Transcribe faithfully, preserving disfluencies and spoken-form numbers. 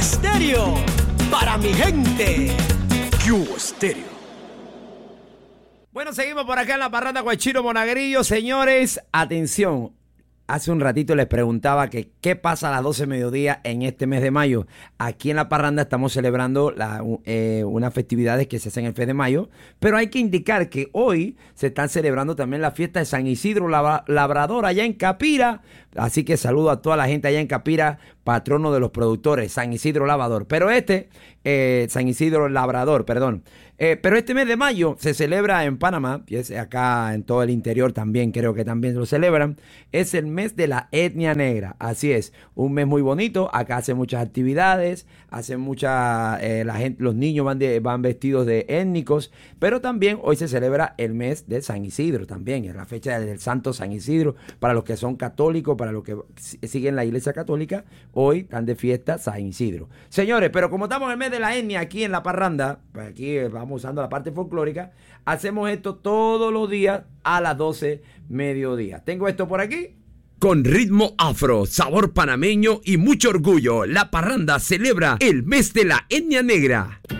Estéreo, para mi gente. Cuba Estéreo. Bueno, seguimos por acá en la parranda Guachiro Monagrillo. Señores, atención. Hace un ratito les preguntaba que qué pasa a las doce de mediodía en este mes de mayo. Aquí en la parranda estamos celebrando la, eh, unas festividades que se hacen el mes de mayo, pero hay que indicar que hoy se están celebrando también la fiesta de San Isidro Labrador allá en Capira. Así que saludo a toda la gente allá en Capira, patrono de los productores, San Isidro Labrador. Pero este, eh, San Isidro Labrador, perdón. Eh, pero este mes de mayo se celebra en Panamá, y es acá en todo el interior también, creo que también lo celebran. Es el mes de la etnia negra, así es, un mes muy bonito. Acá hacen muchas actividades, hacen mucha, eh, la gente, los niños van, de, van vestidos de étnicos, pero también hoy se celebra el mes de San Isidro también, es la fecha del Santo San Isidro, para los que son católicos, para los que siguen la iglesia católica, hoy están de fiesta San Isidro. Señores, pero como estamos en el mes de la etnia aquí en la parranda, pues aquí vamos usando la parte folclórica, hacemos esto todos los días a las doce mediodía. Tengo esto por aquí. Con ritmo afro, sabor panameño y mucho orgullo, la parranda celebra el mes de la etnia negra.